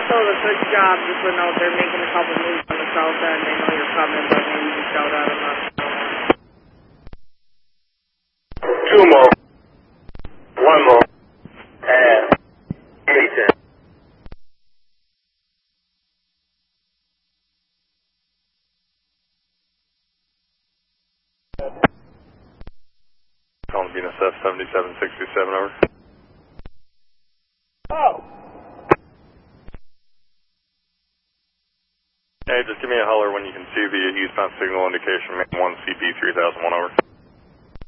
So the good job, just went out there making a couple moves on the south end. They know you're coming, but maybe you can shout at them. Two more. One more. And 810. Calling Venus F7767, over. Oh! Hey, just give me a holler when you can see the eastbound signal indication, 1 CP 3001, over.